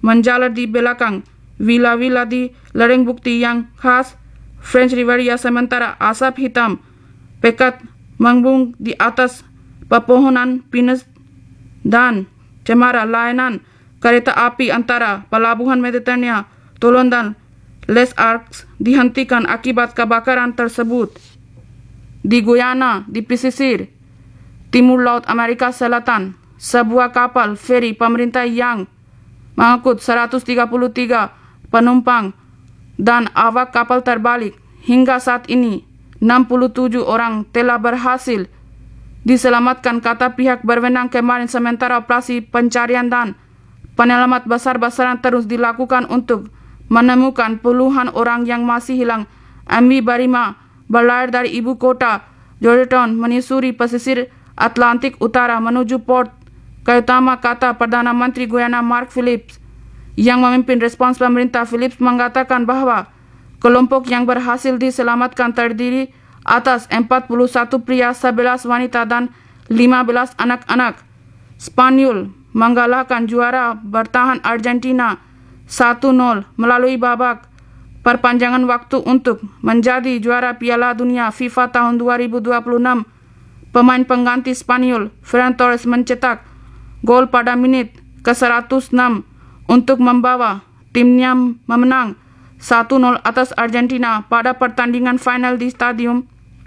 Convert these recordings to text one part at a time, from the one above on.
menjalar di belakang villa-villa di lereng bukti yang khas French Riviera, sementara asap hitam pekat mengembung di atas pepohonan pinus dan cemara. Layanan kereta api antara pelabuhan Mediterania, Toulon dan Les Arcs dihentikan akibat kebakaran tersebut. Di Guyana, di pesisir timur laut Amerika Selatan, sebuah kapal feri pemerintah yang mengangkut 133 penumpang dan awak kapal terbalik. Hingga saat ini 67 orang telah berhasil diselamatkan, kata pihak berwenang kemarin, sementara operasi pencarian dan penyelamat besar-besaran terus dilakukan untuk menemukan puluhan orang yang masih hilang. MV Barima berlayar dari ibu kota Georgetown menyusuri pesisir Atlantik Utara menuju Port Kaitama, kata Perdana Menteri Guyana Mark Phillips yang memimpin respons pemerintah. Phillips mengatakan bahwa kelompok yang berhasil diselamatkan terdiri atas 41 pria, 11 wanita dan 15 anak-anak. Spanyol mengalahkan juara bertahan Argentina 1-0 melalui babak perpanjangan waktu untuk menjadi juara Piala Dunia FIFA tahun 2026. Pemain pengganti Spanyol Ferran Torres mencetak gol pada menit ke-106 untuk membawa timnya memenang 1-0 atas Argentina pada pertandingan final di Stadium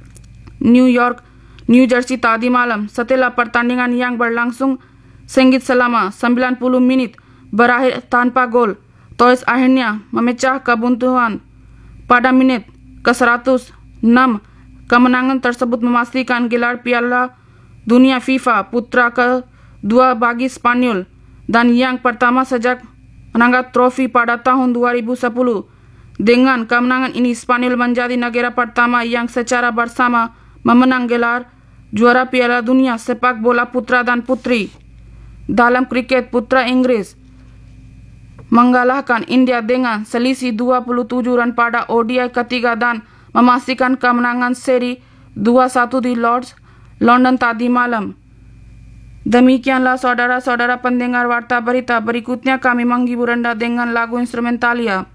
New York, New Jersey tadi malam. Setelah pertandingan yang berlangsung sengit selama 90 menit berakhir tanpa gol, Torres akhirnya memecah kebuntuan pada menit ke-106. Kemenangan tersebut memastikan gelar Piala Dunia FIFA putra kedua bagi Spanyol dan yang pertama sejak mengangkat trofi pada tahun 2010. Dengan kemenangan ini, Spanyol menjadi negara pertama yang secara bersama memenang gelar juara Piala Dunia sepak bola putra dan putri. Dalam kriket, putra Inggris mengalahkan India dengan selisih 27 run pada ODI ketiga dan memastikan kemenangan seri 2-1 di Lord's, London tadi malam. Demikianlah saudara-saudara pendengar warta berita. Berikutnya kami menghibur Anda dengan lagu instrumentalia.